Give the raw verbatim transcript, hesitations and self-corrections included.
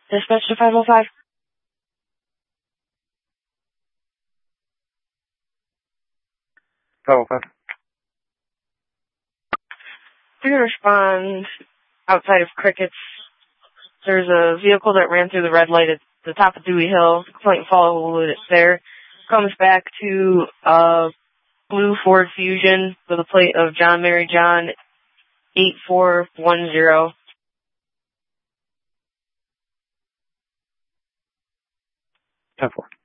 Dispatch to five oh five. five oh five. If you respond outside of Crickets, there's a vehicle that ran through the red light at the top of Dewey Hill. Complaint followed it there. Comes back to a blue Ford Fusion with a plate of John Mary John eight four one zero. ten four.